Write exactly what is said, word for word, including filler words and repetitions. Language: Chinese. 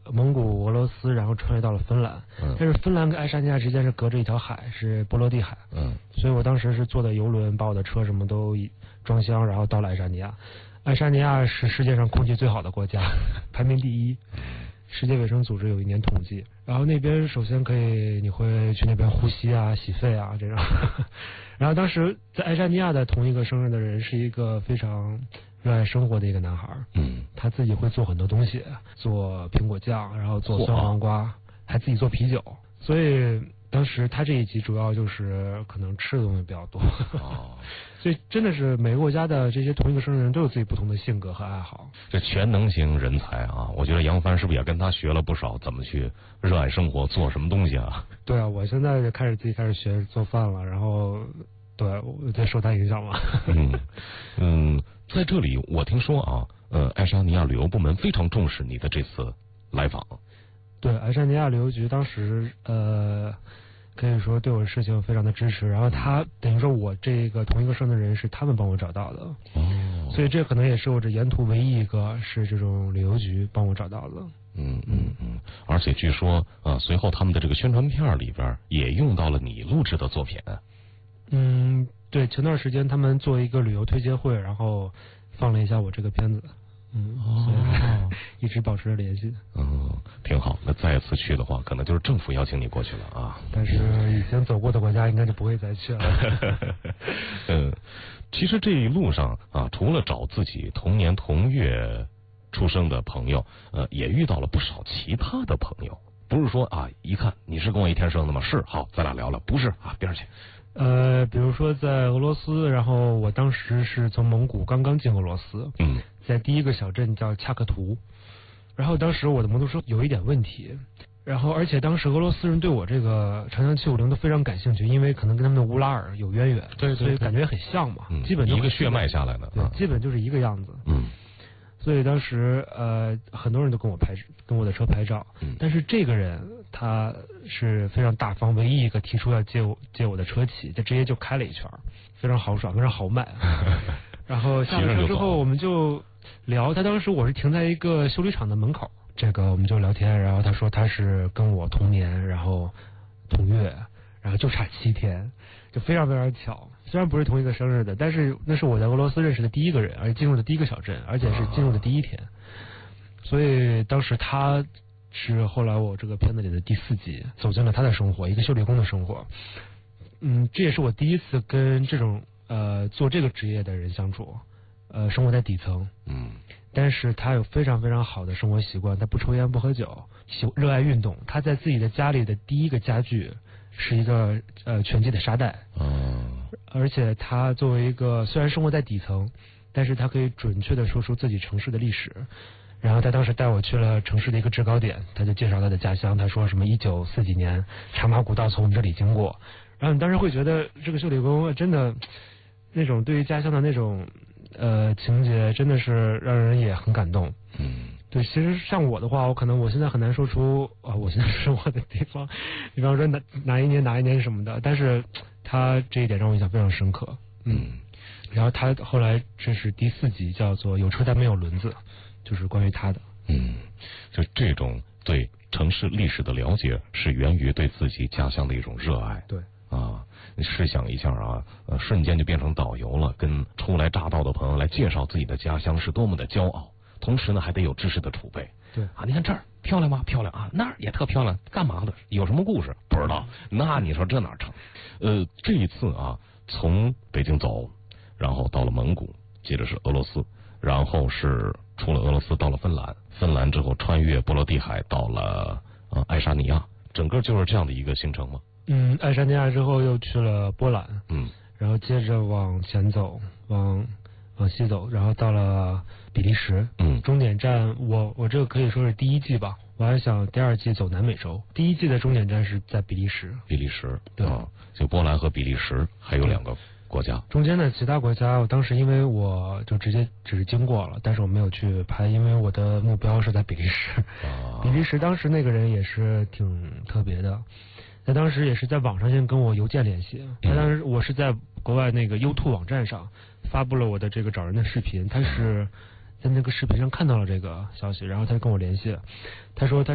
蒙古、俄罗斯，然后穿越到了芬兰。嗯，但是芬兰跟爱沙尼亚之间是隔着一条海，是波罗的海。嗯，所以我当时是坐的游轮，把我的车什么都装箱，然后到了爱沙尼亚。爱沙尼亚是世界上空气最好的国家，排名第一。世界卫生组织有一年统计，然后那边首先可以你会去那边呼吸啊、洗肺啊这种。然后当时在爱沙尼亚的同一个生日的人是一个非常热爱生活的一个男孩，嗯，他自己会做很多东西，做苹果酱，然后做酸黄瓜，还自己做啤酒，所以当时他这一集主要就是可能吃的东西比较多。哦，所以真的是每个国家的这些同一个生日人都有自己不同的性格和爱好。 这全能型人才啊，我觉得杨帆是不是也跟他学了不少怎么去热爱生活，做什么东西啊？ 对啊，我现在就开始自己开始学做饭了，然后对我在受他影响嘛。 嗯嗯，在这里我听说啊，呃，爱沙尼亚旅游部门非常重视你的这次来访。 对，爱沙尼亚旅游局当时呃。可以说对我的事情非常的支持，然后他等于说我这个同一个生的人是他们帮我找到的，哦，所以这可能也是我这沿途唯一一个是这种旅游局帮我找到的。 嗯嗯嗯，而且据说啊，随后他们的这个宣传片里边也用到了你录制的作品。 嗯，对，前段时间他们做一个旅游推介会，然后放了一下我这个片子。嗯，哦，一直保持着联系。 嗯，挺好。那再次去的话，可能就是政府邀请你过去了啊。 但是以前走过的国家，应该就不会再去了。 嗯，其实这一路上啊，除了找自己同年同月出生的朋友，呃，也遇到了不少其他的朋友。不是说啊，一看你是跟我一天生的吗？是，好，咱俩聊聊。不是啊，边儿去。 呃，比如说在俄罗斯，然后我当时是从蒙古刚刚进俄罗斯，嗯，在第一个小镇叫恰克图，然后当时我的摩托车有一点问题，然后而且当时俄罗斯人对我这个长江七五零都非常感兴趣，因为可能跟他们的乌拉尔有渊源， 对， 所以感觉很像嘛，嗯、基本就一个血脉下来的， 对，基本就是一个样子，嗯。所以当时呃很多人都跟我拍跟我的车拍照，嗯、但是这个人他是非常大方，唯一一个提出要借我借我的车骑，就直接就开了一圈，非常豪爽，非常豪迈。然后下了车之后我们就聊，他当时我是停在一个修理厂的门口，这个我们就聊天，然后他说他是跟我同年，然后同月，然后就差七天，就非常非常巧。虽然不是同一个生日的，但是那是我在俄罗斯认识的第一个人，而且进入的第一个小镇，而且是进入的第一天。所以当时他是后来我这个片子里的第四集，走进了他的生活，一个修理工的生活。嗯，这也是我第一次跟这种呃做这个职业的人相处，呃，生活在底层。嗯。但是他有非常非常好的生活习惯，他不抽烟不喝酒，喜热爱运动。他在自己的家里的第一个家具是一个呃拳击的沙袋。嗯。而且他作为一个虽然生活在底层，但是他可以准确的说出自己城市的历史。然后他当时带我去了城市的一个制高点，他就介绍他的家乡，他说什么一九四几年茶马古道从我们这里经过。然后你当时会觉得这个修理工真的那种对于家乡的那种呃情节，真的是让人也很感动。嗯。对，其实像我的话，我可能我现在很难说出啊、呃，我现在生活的地方，比方说哪哪一年哪一年什么的，但是他这一点让我印象非常深刻。嗯，然后他后来这是第四集，叫做有车但没有轮子，就是关于他的。 嗯，就这种对城市历史的了解，是源于对自己家乡的一种热爱。 对啊，你试想一下啊，呃，瞬间就变成导游了，跟初来乍到的朋友来介绍自己的家乡，是多么的骄傲。同时呢，还得有知识的储备。 对啊，你看这儿漂亮吗？漂亮啊，那儿也特漂亮，干嘛的？有什么故事？不知道。那你说这哪成？呃，这一次啊，从北京走，然后到了蒙古，接着是俄罗斯，然后是出了俄罗斯到了芬兰，芬兰之后穿越波罗的海到了呃爱沙尼亚，整个就是这样的一个行程吗？ 嗯，爱沙尼亚之后又去了波兰，嗯，然后接着往前走，往。往西走，然后到了比利时，嗯，终点站我我这个可以说是第一季吧，我还想第二季走南美洲，第一季的终点站是在比利时。 比利时， 对， 啊、就波兰和比利时还有两个国家。 中间的其他国家，我当时因为我就直接只是经过了，但是我没有去拍，因为我的目标是在比利时。啊、比利时当时那个人也是挺特别的。他当时也是在网上先跟我邮件联系，他当时我是在国外那个 YouTube 网站上发布了我的这个找人的视频，他是在那个视频上看到了这个消息，然后他跟我联系，他说他